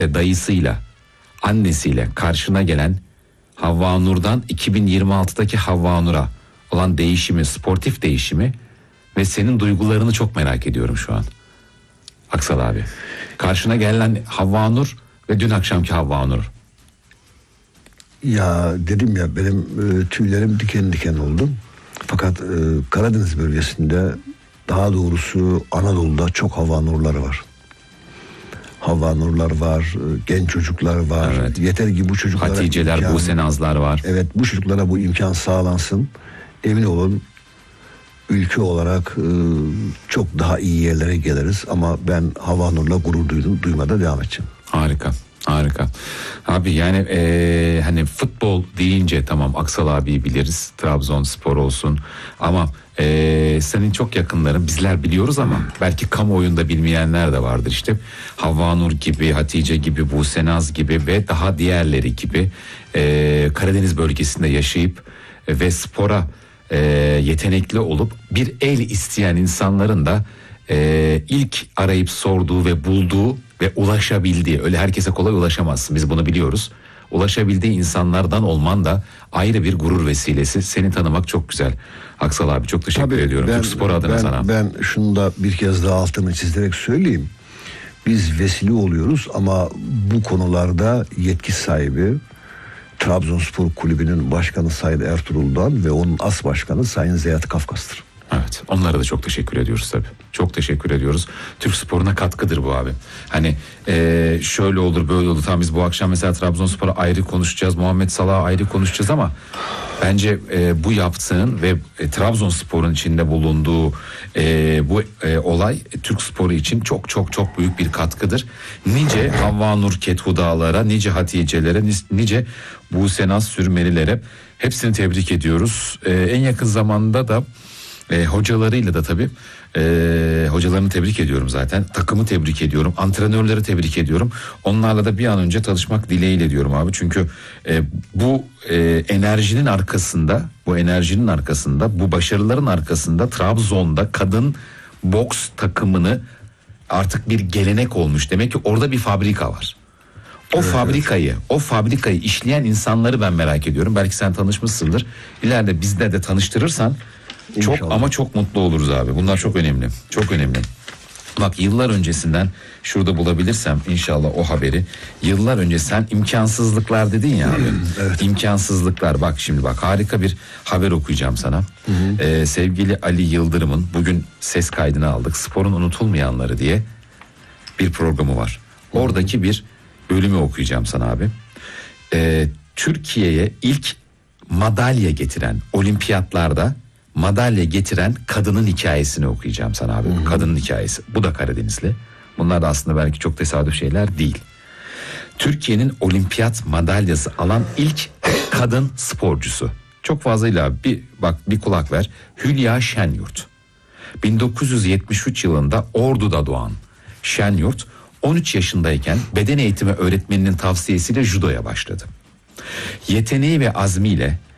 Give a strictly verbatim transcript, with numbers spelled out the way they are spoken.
dayısıyla, annesiyle karşına gelen Havva Nur'dan iki bin yirmi altıdaki Havva Nur'a olan değişimi, sportif değişimi ve senin duygularını çok merak ediyorum şu an. Aksal abi. Karşına gelen Havva Nur ve dün akşamki Havva Nur. Ya dedim ya, benim e, tüylerim diken diken oldu. Fakat e, Karadeniz bölgesinde, daha doğrusu Anadolu'da çok Havva Nurları var. Havva Nurlar var, e, genç çocuklar var. Evet. Yeter ki bu çocuklara Haticeler, imkan, Buse Nazlar var. Evet, bu çocuklara bu imkan sağlansın. Emin olun, ülke olarak e, çok daha iyi yerlere geliriz. Ama ben Havva Nur'la gurur duydum, duymada devam edeceğim. Harika. Harika. Abi yani ee, hani futbol deyince tamam Aksal abiyi biliriz. Trabzonspor olsun. Ama ee, senin çok yakınların, bizler biliyoruz ama belki kamuoyunda bilmeyenler de vardır işte. Havva Nur gibi, Hatice gibi, Buse Naz gibi ve daha diğerleri gibi ee, Karadeniz bölgesinde yaşayıp e, ve spora e, yetenekli olup bir el isteyen insanların da e, ilk arayıp sorduğu ve bulduğu ve ulaşabildiği, öyle herkese kolay ulaşamazsın, biz bunu biliyoruz. Ulaşabildiği insanlardan olman da ayrı bir gurur vesilesi. Seni tanımak çok güzel. Aksal abi çok teşekkür Tabii ediyorum. Ben, Türk Spor adına ben, sana. Ben şunu da bir kez daha altını çizerek söyleyeyim. Biz vesile oluyoruz ama bu konularda yetki sahibi Trabzonspor Kulübü'nün başkanı Sayın Ertuğrul'dan ve onun as başkanı Sayın Zeyat Kafkas'tır. Evet, onlara da çok teşekkür ediyoruz tabii. Çok teşekkür ediyoruz. Türk sporuna katkıdır bu abi. Hani ee, şöyle olur böyle olur. Tamam, biz bu akşam mesela Trabzonspor'a ayrı konuşacağız. Muhammed Salah'a ayrı konuşacağız ama bence e, bu yaptığın ve e, Trabzonspor'un içinde bulunduğu e, bu e, olay e, Türk sporu için çok çok çok büyük bir katkıdır. Nice Havva Nur Kethudalara, nice Hatice'lere, nice Buse Naz Sürmelilere hepsini tebrik ediyoruz. E, en yakın zamanda da E, hocalarıyla da tabii e, hocalarını tebrik ediyorum zaten. Takımı tebrik ediyorum. Antrenörleri tebrik ediyorum. Onlarla da bir an önce çalışmak dileğiyle diyorum abi. Çünkü e, bu e, enerjinin arkasında, bu enerjinin arkasında, bu başarıların arkasında Trabzon'da kadın boks takımını artık bir gelenek olmuş. Demek ki orada bir fabrika var. O evet, fabrikayı, evet. o fabrikayı işleyen insanları ben merak ediyorum. Belki sen tanışmışsındır. İleride bizde de tanıştırırsan İnşallah. Çok ama çok mutlu oluruz abi. Bunlar çok önemli. Çok önemli. Bak, yıllar öncesinden şurada bulabilirsem inşallah o haberi. Yıllar önce sen imkansızlıklar dedin ya abi. Evet. İmkansızlıklar. Bak şimdi bak, harika bir haber okuyacağım sana. Hı hı. Ee, sevgili Ali Yıldırım'ın bugün ses kaydını aldık. Sporun unutulmayanları diye bir programı var. Oradaki bir bölümü okuyacağım sana abi. Ee, Türkiye'ye ilk madalya getiren, olimpiyatlarda madalya getiren kadının hikayesini okuyacağım sana abi. Hı-hı. Kadının hikayesi. Bu da Karadenizli. Bunlar da aslında belki çok tesadüf şeyler değil. Türkiye'nin olimpiyat madalyası alan ilk kadın sporcusu. Çok fazlayla bir bak bir kulak ver. Hülya Şenyurt. bin dokuz yüz yetmiş üç yılında Ordu'da doğan Şenyurt on üç yaşındayken beden eğitimi öğretmeninin tavsiyesiyle judoya başladı. Yeteneği ve azmiyle